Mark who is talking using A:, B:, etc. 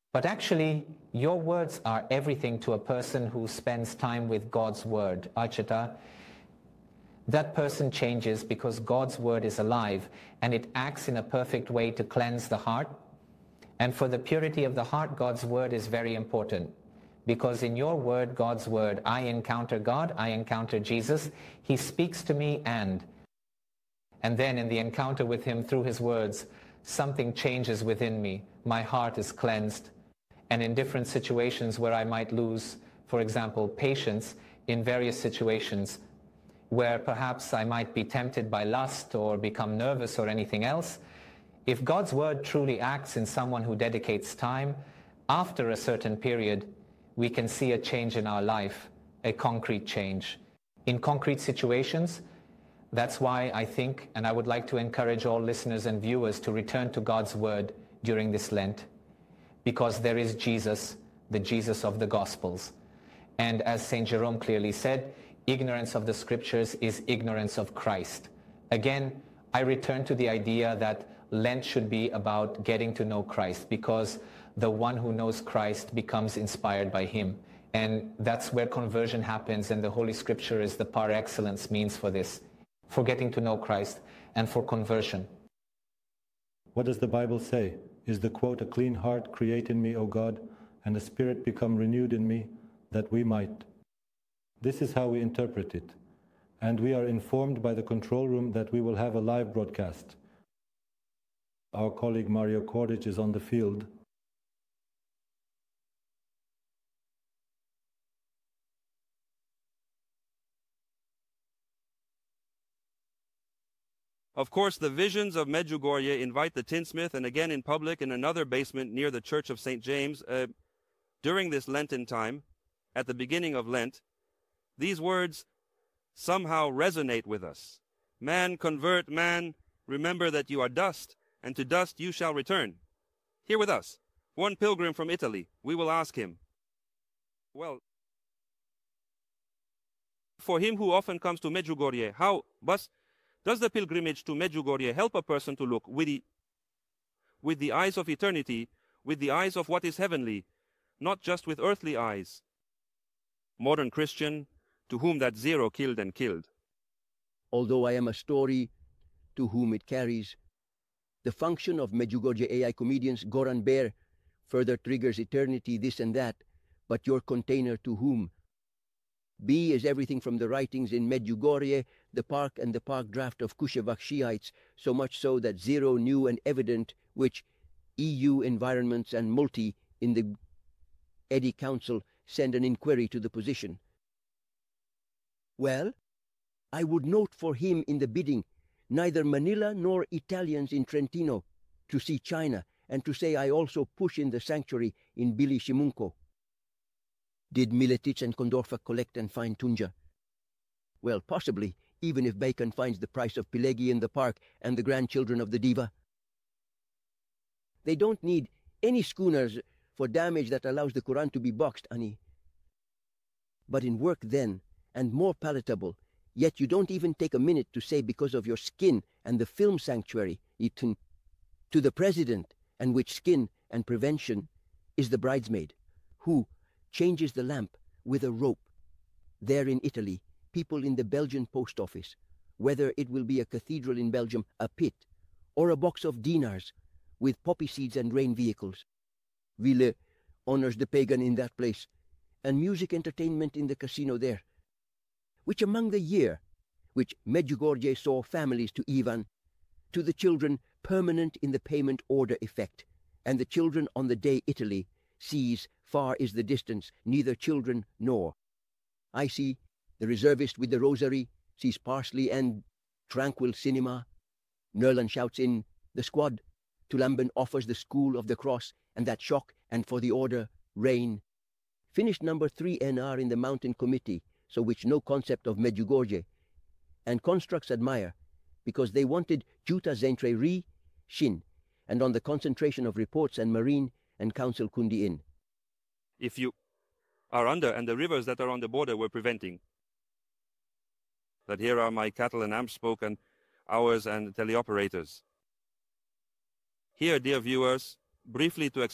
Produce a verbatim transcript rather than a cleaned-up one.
A: But actually, your words are everything to a person who spends time with God's word. Achita, that person changes because God's word is alive and it acts in a perfect way to cleanse the heart. And for the purity of the heart, God's word is very important. Because in your word, God's word, I encounter God, I encounter Jesus. He speaks to me and, and then in the encounter with him through his words, something changes within me. My heart is cleansed. And in different situations where I might lose, for example, patience in various situations, where perhaps I might be tempted by lust or become nervous or anything else, if God's word truly acts in someone who dedicates time, after a certain period, we can see a change in our life, a concrete change. In concrete situations, that's why I think, and I would like to encourage all listeners and viewers to return to God's word during this Lent, because there is Jesus, the Jesus of the Gospels. And as Saint Jerome clearly said, ignorance of the scriptures is ignorance of Christ. Again, I return to the idea that Lent should be about getting to know Christ, because the one who knows Christ becomes inspired by him. And that's where conversion happens, and the Holy Scripture is the par excellence means for this, for getting to know Christ and for conversion.
B: What does the Bible say? Is the quote, a clean heart create in me, O God, and a spirit become renewed in me, that we might. This is how we interpret it. And we are informed by the control room that we will have a live broadcast. Our colleague Mario Kordic is on the field.
C: Of course, the visions of Medjugorje invite the tinsmith, and again in public in another basement near the Church of Saint James, uh, during this Lenten time, at the beginning of Lent, these words somehow resonate with us. Man, convert, man, remember that you are dust, and to dust you shall return. Here with us, one pilgrim from Italy. We will ask him, well, for him who often comes to Medjugorje, how, but does the pilgrimage to Medjugorje help a person to look with the, with the eyes of eternity, with the eyes of what is heavenly, not just with earthly eyes? Modern Christian, to whom that zero killed and killed.
D: Although I am a story to whom it carries, the function of Medjugorje A I comedians Goran Bear further triggers eternity, this and that, but your container to whom? B is everything from the writings in Medjugorje, the park and the park draft of Kushevakshiites, so much so that zero new and evident, which E U environments and multi in the Eddy Council send an inquiry to the position. Well, I would note for him in the bidding neither Manila nor Italians in Trentino, to see China, and to say I also push in the sanctuary in Bili Shimunko. Did Miletic and Condorfa collect and find Tunja? Well, possibly, even if Bacon finds the price of Pilegi in the park and the grandchildren of the diva. They don't need any schooners for damage that allows the Quran to be boxed, Ani. But in work then, and more palatable, yet you don't even take a minute to say because of your skin and the film sanctuary, Itun, to the president, and which skin and prevention is the bridesmaid, who changes the lamp with a rope. There in Italy, people in the Belgian post office, whether it will be a cathedral in Belgium, a pit, or a box of dinars with poppy seeds and rain vehicles. Ville honors the pagan in that place, and music entertainment in the casino there. Which among the year, which Medjugorje saw families to Ivan, to the children permanent in the payment order effect, and the children on the day Italy sees far is the distance, neither children nor. I see the reservist with the rosary sees parsley and tranquil cinema. Nerlan shouts in the squad. Tulamben offers the school of the cross and that shock, and for the order, rain. Finished number three N R in the mountain committee, so which no concept of Medjugorje, and constructs admire, because they wanted Juta Zentre Ri, Shin, and on the concentration of reports and marine and council Kundi in.
C: If you are under, and the rivers that are on the border were preventing, that here are my cattle and Amspoke and ours and teleoperators. Here, dear viewers, briefly to explain